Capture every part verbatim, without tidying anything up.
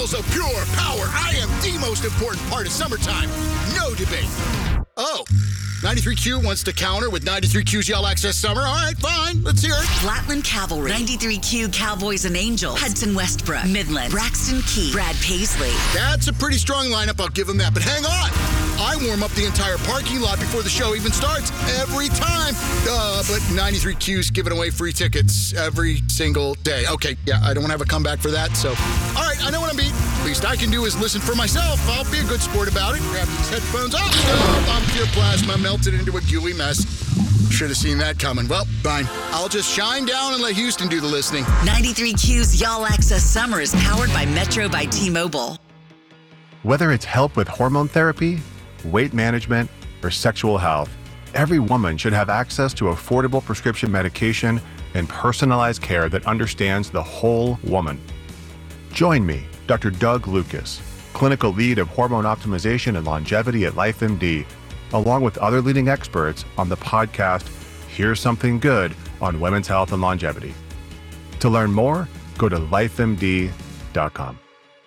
Bottles of pure power. I am the most important part of summertime. No debate. Oh, ninety-three Q wants to counter with ninety-three Q's Y'all Access Summer. All right, fine. Let's hear it. Flatland Cavalry, ninety-three Q Cowboys and Angels, Hudson Westbrook, Midland, Braxton Key, Brad Paisley. That's a pretty strong lineup, I'll give them that. But hang on. I warm up the entire parking lot before the show even starts every time. Uh, but ninety-three Q's giving away free tickets every single day. Okay, yeah, I don't want to have a comeback for that. So, all right, I know what I'm beat. Least I can do is listen for myself. I'll be a good sport about it. Grab these headphones off. Oh, I'm pure plasma melted into a gooey mess. Should have seen that coming. Well, fine. I'll just shine down and let Houston do the listening. ninety-three Q's Y'all Access Summer is powered by Metro by T-Mobile. Whether it's help with hormone therapy, weight management, or sexual health, every woman should have access to affordable prescription medication and personalized care that understands the whole woman. Join me, Doctor Doug Lucas, clinical lead of hormone optimization and longevity at LifeMD, along with other leading experts on the podcast Here's Something Good on Women's Health and Longevity. To learn more, go to life M D dot com.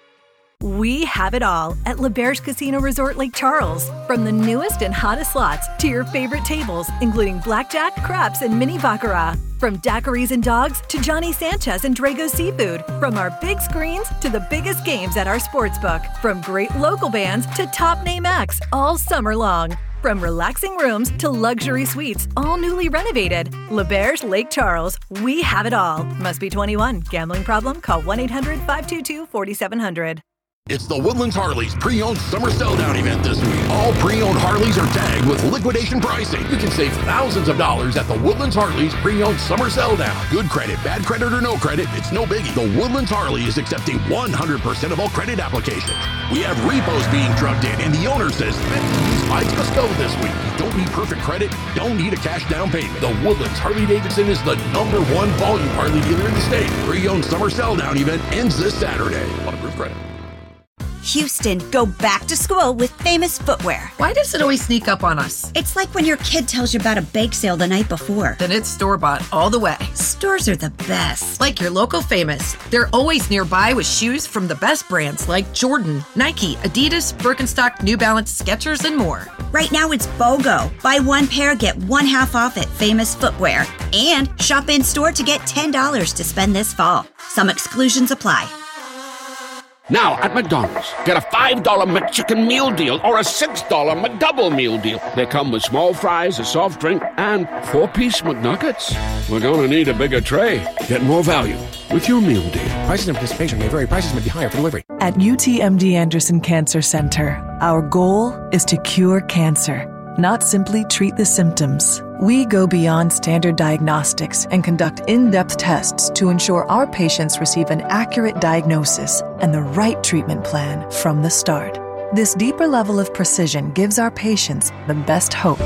We have it all at L'Auberge Casino Resort Lake Charles. From the newest and hottest slots to your favorite tables, including blackjack, craps, and mini baccarat. From daiquiris and dogs to Johnny Sanchez and Drago Seafood. From our big screens to the biggest games at our sportsbook. From great local bands to top name acts all summer long. From relaxing rooms to luxury suites, all newly renovated. L'Auberge Lake Charles. We have it all. Must be twenty-one. Gambling problem? Call one eight hundred five two two four seven zero zero. It's the Woodlands Harleys pre-owned summer sell-down event this week. All pre-owned Harleys are tagged with liquidation pricing. You can save thousands of dollars at the Woodlands Harleys pre-owned summer sell-down. Good credit, bad credit, or no credit, it's no biggie. The Woodlands Harley is accepting one hundred percent of all credit applications. We have repos being trucked in, and the owner says, these bikes must go this week. You don't need perfect credit, don't need a cash down payment. The Woodlands Harley-Davidson is the number one volume Harley dealer in the state. Pre-owned summer sell-down event ends this Saturday. On approved credit. Houston, go back to school with Famous Footwear. Why does it always sneak up on us? It's like when your kid tells you about a bake sale the night before. Then it's store-bought all the way. Stores are the best. Like your local Famous. They're always nearby with shoes from the best brands like Jordan, Nike, Adidas, Birkenstock, New Balance, Skechers, and more. Right now it's BOGO. Buy one pair, get one half off at Famous Footwear. And shop in-store to get ten dollars to spend this fall. Some exclusions apply. Now at McDonald's, get a five dollar McChicken meal deal or a six dollar McDouble meal deal. They come with small fries, a soft drink, and four-piece McNuggets. We're going to need a bigger tray. Get more value with your meal deal. Prices and participation may vary. Prices may be higher for delivery. At U T M D Anderson Cancer Center, our goal is to cure cancer, not simply treat the symptoms. We go beyond standard diagnostics and conduct in-depth tests to ensure our patients receive an accurate diagnosis and the right treatment plan from the start. This deeper level of precision gives our patients the best hope